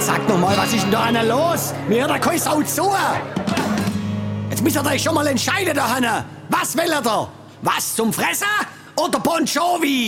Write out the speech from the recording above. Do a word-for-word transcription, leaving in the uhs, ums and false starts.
Sagt noch mal, was ist denn da einer los? Mir hört da keine Sau zu. Jetzt müsst ihr euch schon mal entscheiden, da Hanna. Was will er da? Was zum Fressen oder Bon Jovi?